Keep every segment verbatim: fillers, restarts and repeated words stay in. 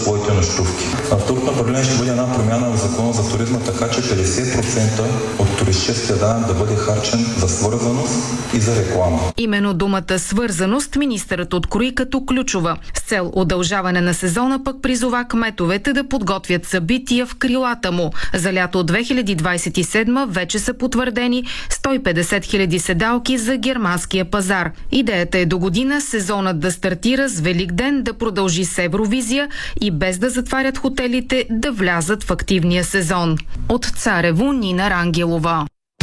своите нощувки. А в тук направление ще бъде една промяна в закона за туризма, така че петдесет процента от туристическия данък да бъде харчен за свързаност и за реклама. Именно думата свързаност министърът открои като ключова. С цел удължаване на сезона пък призова кметовете да подготвят събития в крилата му. За лято две хиляди двадесет и седма вече са потвърдени сто и петдесет хиляди седалки за германския пазар. Идеята е до година сезонът да стартира с Великден, да продължи с Евровизия и без да затварят хотелите да влязат в активния сезон. От Царево, Нина Рангелова.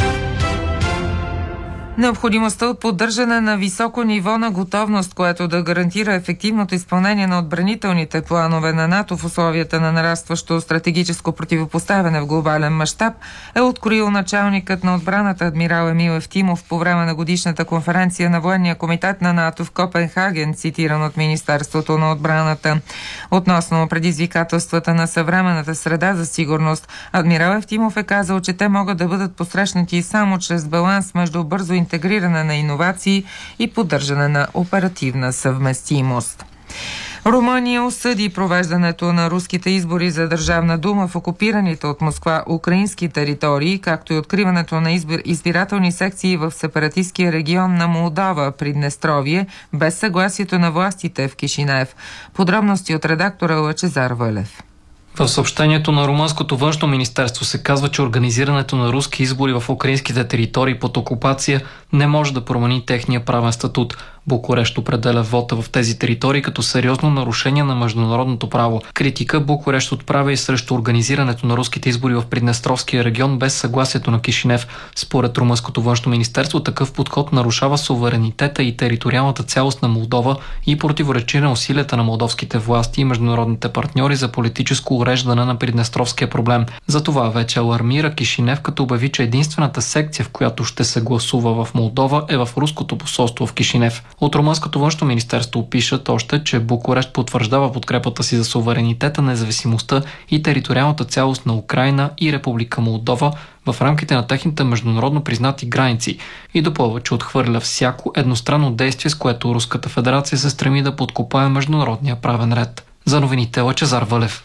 Необходимостта от поддържане на високо ниво на готовност, което да гарантира ефективното изпълнение на отбранителните планове на НАТО в условията на нарастващо стратегическо противопоставяне в глобален мащаб, е откроил началникът на отбраната адмирал Емил Евтимов по време на годишната конференция на Военния комитет на НАТО в Копенхаген, цитиран от Министерството на отбраната. Относно предизвикателствата на съвременната среда за сигурност, адмирал Евтимов е казал, че те могат да бъдат посрещнати само чрез баланс между бързо интегриране на иновации и поддържане на оперативна съвместимост. Румъния осъди провеждането на руските избори за Държавна дума в окупираните от Москва украински територии, както и откриването на избир... избирателни секции в сепаратистския регион на Молдова, Приднестровие, без съгласието на властите в Кишинев. Подробности от редактора Лъчезар Вълев. В съобщението на румънското външно министерство се казва, че организирането на руски избори в украинските територии под окупация не може да промени техния правен статут. Букурещ определя вота в тези територии като сериозно нарушение на международното право. Критика Букурещ отправя и срещу организирането на руските избори в Приднестровския регион без съгласието на Кишинев. Според румънското външно министерство, такъв подход нарушава суверенитета и териториалната цялост на Молдова и противоречи на усилията на молдовските власти и международните партньори за политическо уреждане на приднестровския проблем. Затова вече алармира Кишинев, като обяви, че единствената секция, в която ще се гласува в Молдова, е в руското посолство в Кишинев. От румънското външно министерство пишат още, че Букурещ потвърждава подкрепата си за суверенитета, независимостта и териториалната цялост на Украйна и Република Молдова в рамките на техните международно признати граници и допълва, че отхвърля всяко едностранно действие, с което Руската федерация се стреми да подкопае международния правен ред. За новините Лъчезар Вълев.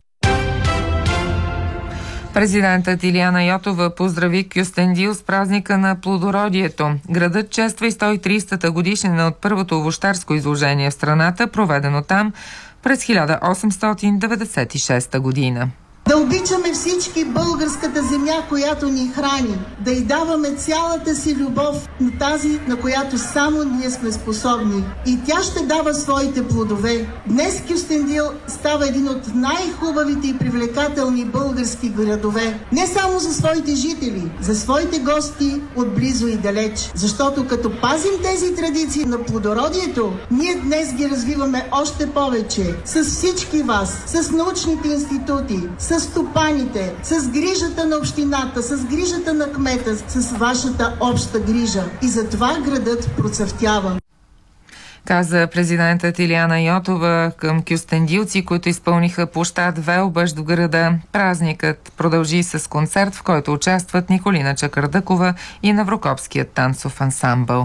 Президентът Илияна Йотова поздрави Кюстендил с празника на плодородието. Градът чества и сто и тридесета годишнина от първото овощарско изложение в страната, проведено там през хиляда осемстотин деветдесет и шеста година. Да обичаме всички българската земя, която ни храни, да й даваме цялата си любов на тази, на която само ние сме способни. И тя ще дава своите плодове. Днес Кюстендил става един от най-хубавите и привлекателни български градове. Не само за своите жители, за своите гости отблизо и далеч. Защото като пазим тези традиции на плодородието, ние днес ги развиваме още повече. С всички вас, с научните институти, с стопаните, с грижата на общината, с грижата на кмета, с вашата обща грижа. И затова градът процъфтява. Каза президентът Илияна Йотова към кюстендилци, които изпълниха площад Велбъж до града. Празникът продължи с концерт, в който участват Николина Чакърдъкова и Наврокопският танцов ансамбъл.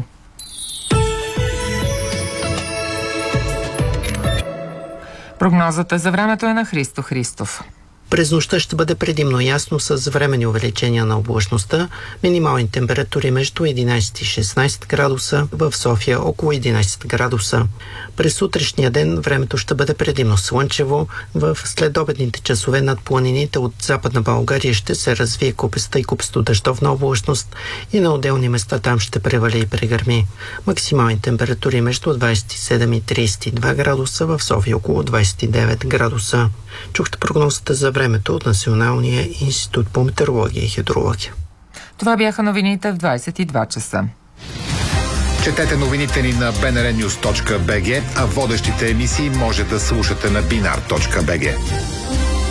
Прогнозата за времето е на Христо Христов. През нощта ще бъде предимно ясно с временни увеличения на облачността, минимални температури между единайсет и шестнайсет градуса, в София около единайсет градуса. През утрешния ден времето ще бъде предимно слънчево, в следобедните часове над планините от Западна България ще се развие купеста и купесто дъждовна облачност и на отделни места там ще превали и прегърми. Максимални температури между двайсет и седем и трийсет и два градуса, в София около двайсет и девет градуса. Чухте прогнозата за времето от Националния институт по метеорология и хидрология. Това бяха новините в двайсет и два часа. Четете новините ни на би ен ар нюз точка би джи, а водещите емисии може да слушате на бинар точка би джи.